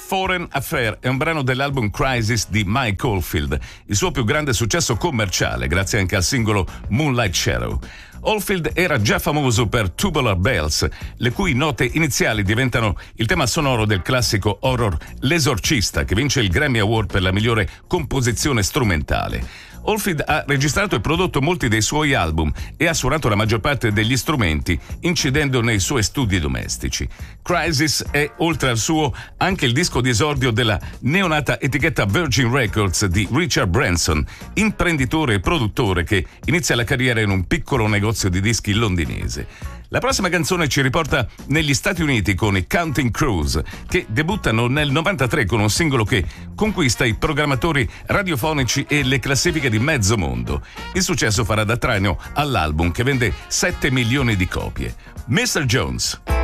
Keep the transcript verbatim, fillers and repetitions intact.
Foreign Affair è un brano dell'album Crisis di Mike Oldfield, il suo più grande successo commerciale, grazie anche al singolo Moonlight Shadow. Oldfield era già famoso per Tubular Bells, le cui note iniziali diventano il tema sonoro del classico horror L'Esorcista, che vince il Grammy Award per la migliore composizione strumentale. Oldfield ha registrato e prodotto molti dei suoi album e ha suonato la maggior parte degli strumenti, incidendo nei suoi studi domestici. Crisis è, oltre al suo, anche il disco di esordio della neonata etichetta Virgin Records di Richard Branson, imprenditore e produttore che inizia la carriera in un piccolo negozio di dischi londinese. La prossima canzone ci riporta negli Stati Uniti con i Counting Crows, che debuttano nel novantatré con un singolo che conquista i programmatori radiofonici e le classifiche di mezzo mondo. Il successo farà da traino all'album, che vende sette milioni di copie. mister Jones.